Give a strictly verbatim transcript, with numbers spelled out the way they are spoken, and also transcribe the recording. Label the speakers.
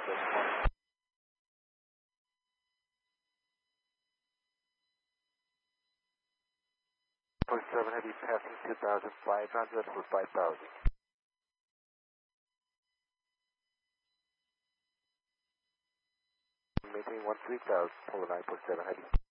Speaker 1: four seven Heavy passing two thousand five hundred for five thousand. Maintain one three thousand, pull nine four seven Heavy.